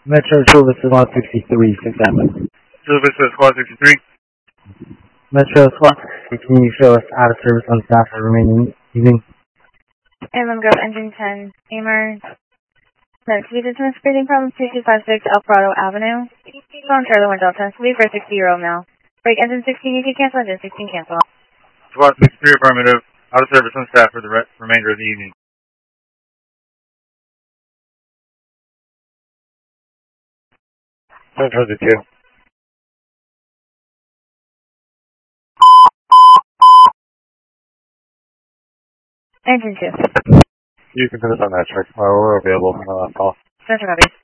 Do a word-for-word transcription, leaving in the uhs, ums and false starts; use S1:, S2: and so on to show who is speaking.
S1: Metro Service Squad sixty-three, Fifth Avenue.
S2: Service Squad sixty-three.
S1: Metro Squad sixty-three, can you show us out of service on staff for the remaining evening?
S3: Amherst Grove, Engine ten, Amherst. Next, we did some speeding problem two two five six Alvarado Avenue. Phone Charlie one Delta, leave for sixty year old male. Break engine sixteen, you can cancel, engine sixteen cancel.
S2: Squad sixty-three, affirmative. Out of service on staff for the re remainder of the evening.
S4: ten twenty-two.
S3: Engine two.
S4: You can put us on that check. Uh, we're available from the last call.
S3: Center copy.